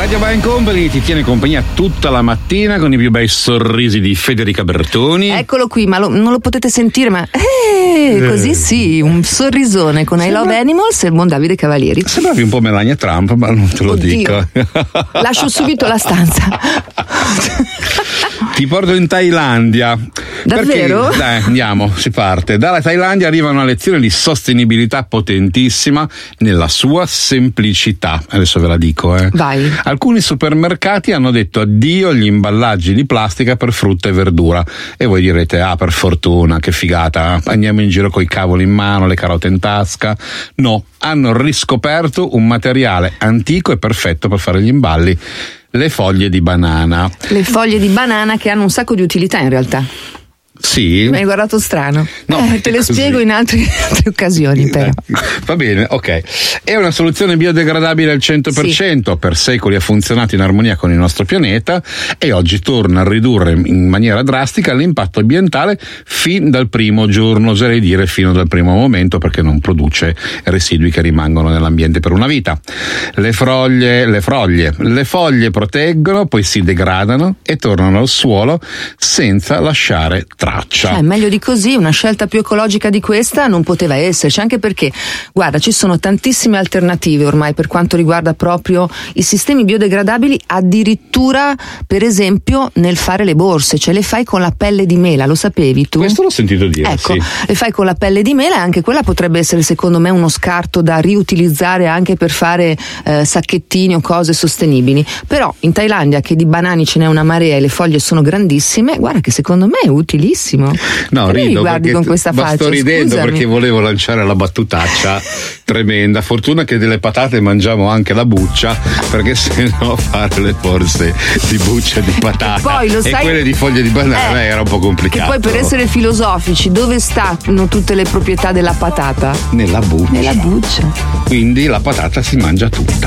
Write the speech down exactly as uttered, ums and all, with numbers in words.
Radio Wine Company ti tiene compagnia tutta la mattina con i più bei sorrisi di Federica Bertoni. Eccolo qui, ma lo, non lo potete sentire, ma eh, eh. così sì, un sorrisone con Sembra... I Love Animals e il buon Davide Cavalieri. Sembravi un po' Melania Trump, ma non te lo Oddio. dico. Lascio subito la stanza. Ti porto in Thailandia. Davvero? Perché, dai, andiamo, si parte. Dalla Thailandia arriva una lezione di sostenibilità potentissima nella sua semplicità. Adesso ve la dico, eh. Vai. Alcuni supermercati hanno detto addio agli imballaggi di plastica per frutta e verdura. E voi direte, ah, per fortuna, che figata, andiamo in giro coi cavoli in mano, le carote in tasca. No, hanno riscoperto un materiale antico e perfetto per fare gli imballi. Le foglie di banana. Le foglie di banana che hanno un sacco di utilità in realtà. Sì. Mi hai guardato strano. No, eh, te le così. spiego in altre, altre occasioni, però. Va bene, ok. È una soluzione biodegradabile al cento per cento, sì. Per secoli ha funzionato in armonia con il nostro pianeta e oggi torna a ridurre in maniera drastica l'impatto ambientale fin dal primo giorno, oserei dire fino dal primo momento, perché non produce residui che rimangono nell'ambiente per una vita. Le foglie, le foglie, le foglie proteggono, poi si degradano e tornano al suolo senza lasciare traccia. Cioè, meglio di così, una scelta più ecologica di questa non poteva esserci, anche perché, guarda, ci sono tantissime alternative ormai per quanto riguarda proprio i sistemi biodegradabili, addirittura per esempio nel fare le borse, cioè le fai con la pelle di mela, lo sapevi tu? Questo l'ho sentito dire, ecco, sì. Le fai con la pelle di mela e anche quella potrebbe essere secondo me uno scarto da riutilizzare anche per fare eh, sacchettini o cose sostenibili. Però in Thailandia, che di banani ce n'è una marea e le foglie sono grandissime, guarda che secondo me è utilissimo. No, che rido guardi con questa ma faccia, sto ridendo scusami. Perché volevo lanciare la battutaccia tremenda. Fortuna che delle patate mangiamo anche la buccia, perché se no fare le borse di buccia di patata e, poi, lo e sai, quelle di foglie di banana eh, era un po' complicato. E poi, per essere filosofici, dove stanno tutte le proprietà della patata? Nella buccia. Nella buccia. Quindi la patata si mangia tutta.